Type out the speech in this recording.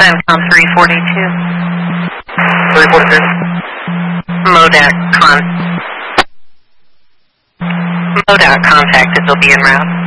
Centcom 342. 342. MODAC contacted. They'll be en route.